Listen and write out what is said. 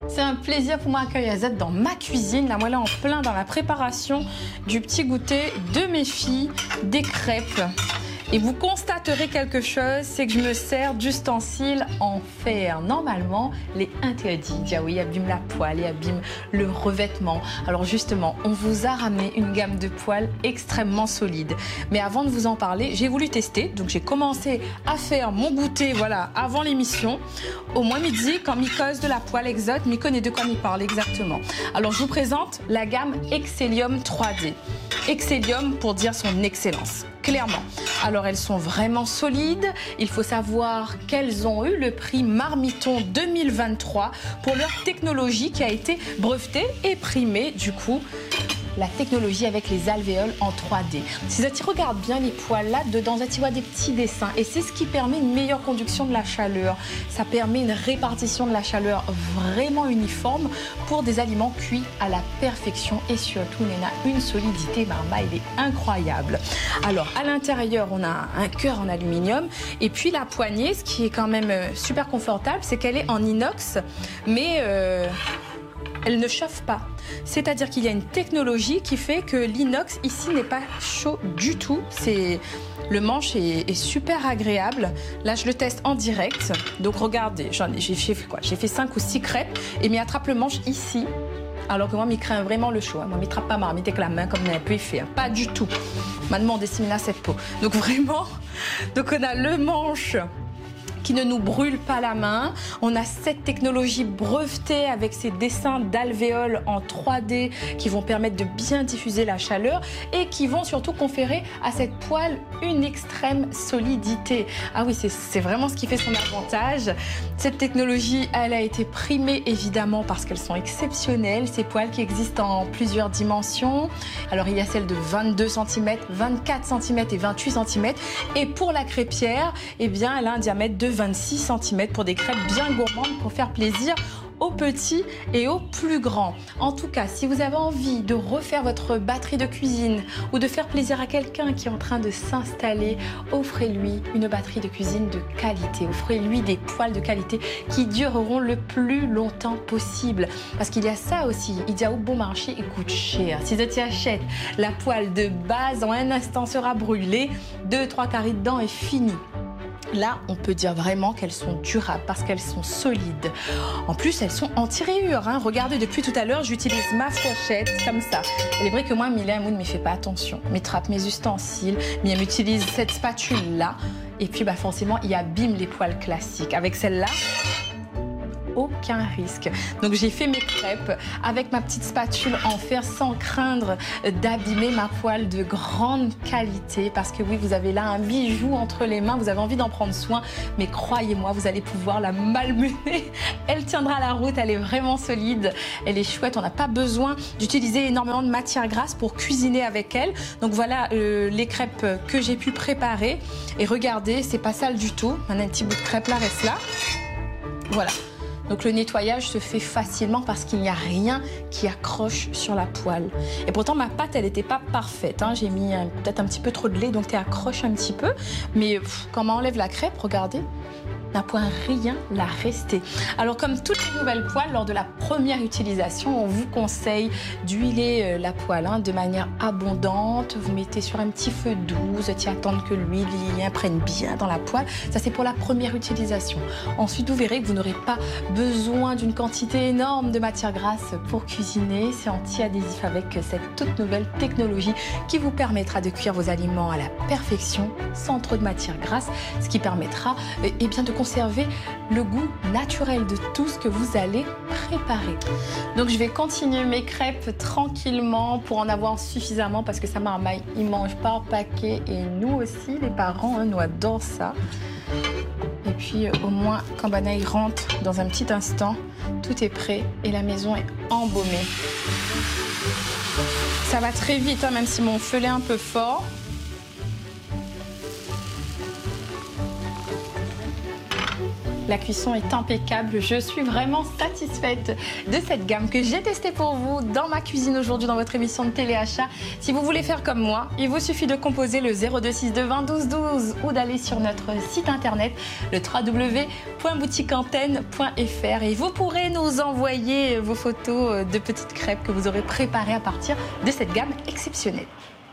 C'est un plaisir pour moi d'accueillir Azette dans ma cuisine. Là, moi, là, en plein dans la préparation du petit goûter de mes filles, des crêpes. Et vous constaterez quelque chose, c'est que je me sers d'ustensiles en fer. Normalement, les interdits, oui, abîment la poêle et abîment le revêtement. Alors justement, on vous a ramené une gamme de poêles extrêmement solide. Mais avant de vous en parler, j'ai voulu tester. Donc j'ai commencé à faire mon goûter, voilà, avant l'émission. Au moins midi, quand m'y cause de la poêle exote, m'y connaît de quoi m'y parle exactement. Alors je vous présente la gamme Excellium 3D. Excellium pour dire son excellence. Clairement. Alors elles sont vraiment solides. Il faut savoir qu'elles ont eu le prix Marmiton 2023 pour leur technologie qui a été brevetée et primée du coup. La technologie avec les alvéoles en 3D. Si vous regardez bien les poêles là, dedans, vous voyez des petits dessins. Et c'est ce qui permet une meilleure conduction de la chaleur. Ça permet une répartition de la chaleur vraiment uniforme pour des aliments cuits à la perfection. Et surtout, on a une solidité, Marma, il est incroyable. Alors, à l'intérieur, on a un cœur en aluminium. Et puis, la poignée, ce qui est quand même super confortable, c'est qu'elle est en inox. Mais elle ne chauffe pas. C'est-à-dire qu'il y a une technologie qui fait que l'inox ici n'est pas chaud du tout. Le manche est super agréable. Là, je le teste en direct. Donc, regardez, j'ai fait quoi? J'ai fait 5 ou 6 crêpes et m'y attrape le manche ici. Alors que moi, m'y craint vraiment le chaud. Moi, m'y trappe pas marre, m'y avec la main comme on a pu faire. Pas du tout. M'a demandé si m'y cette peau. Donc, vraiment, on a le manche qui ne nous brûle pas la main. On a cette technologie brevetée avec ces dessins d'alvéoles en 3D qui vont permettre de bien diffuser la chaleur et qui vont surtout conférer à cette poêle une extrême solidité. Ah oui, c'est vraiment ce qui fait son avantage. Cette technologie, elle a été primée évidemment parce qu'elles sont exceptionnelles. Ces poêles qui existent en plusieurs dimensions. Alors il y a celle de 22 cm, 24 cm et 28 cm. Et pour la crêpière, eh bien, elle a un diamètre de 26 cm pour des crêpes bien gourmandes pour faire plaisir aux petits et aux plus grands. En tout cas, si vous avez envie de refaire votre batterie de cuisine ou de faire plaisir à quelqu'un qui est en train de s'installer, offrez-lui une batterie de cuisine de qualité. Offrez-lui des poêles de qualité qui dureront le plus longtemps possible. Parce qu'il y a ça aussi. Il y a au bon marché, il coûte cher. Si tu achètes la poêle de base, en un instant sera brûlée, 2-3 carrés dedans et fini. Là, on peut dire vraiment qu'elles sont durables parce qu'elles sont solides. En plus, elles sont anti-rayures. Hein. Regardez, depuis tout à l'heure, j'utilise ma fourchette comme ça. Il est vrai que moi, Mila Moon ne me fait pas attention. Mes trappes, mes ustensiles, mais elle m'utilise cette spatule-là. Et puis, forcément, il abîme les poêles classiques. Avec celle-là, aucun risque. Donc j'ai fait mes crêpes avec ma petite spatule en fer sans craindre d'abîmer ma poêle de grande qualité parce que oui, vous avez là un bijou entre les mains, vous avez envie d'en prendre soin, mais croyez-moi, vous allez pouvoir la malmener. Elle tiendra la route, elle est vraiment solide, elle est chouette, on n'a pas besoin d'utiliser énormément de matière grasse pour cuisiner avec elle. Donc voilà les crêpes que j'ai pu préparer et regardez, c'est pas sale du tout. On a un petit bout de crêpe là, reste là. Voilà. Donc le nettoyage se fait facilement parce qu'il n'y a rien qui accroche sur la poêle. Et pourtant ma pâte elle n'était pas parfaite. Hein. J'ai mis peut-être un petit peu trop de lait donc elle accroche un petit peu. Mais quand on enlève la crêpe, regardez, n'a point rien la rester. Alors comme toutes les nouvelles poêles, lors de la première utilisation, on vous conseille d'huiler la poêle de manière abondante. Vous mettez sur un petit feu doux, vous attendre que l'huile imprègne bien dans la poêle. Ça c'est pour la première utilisation. Ensuite vous verrez que vous n'aurez pas besoin d'une quantité énorme de matière grasse pour cuisiner. C'est anti-adhésif avec cette toute nouvelle technologie qui vous permettra de cuire vos aliments à la perfection sans trop de matière grasse, ce qui permettra bien de conserver le goût naturel de tout ce que vous allez préparer. Donc je vais continuer mes crêpes tranquillement pour en avoir suffisamment parce que ça marmaille, ils mangent par paquet et nous aussi les parents, nous adorons ça. Et puis au moins quand Banaï rentre dans un petit instant, tout est prêt et la maison est embaumée. Ça va très vite même si mon feu est un peu fort. La cuisson est impeccable. Je suis vraiment satisfaite de cette gamme que j'ai testée pour vous dans ma cuisine aujourd'hui dans votre émission de téléachat. Si vous voulez faire comme moi, il vous suffit de composer le 0262 20 12 12 ou d'aller sur notre site internet le www.boutiqueantenne.fr et vous pourrez nous envoyer vos photos de petites crêpes que vous aurez préparées à partir de cette gamme exceptionnelle.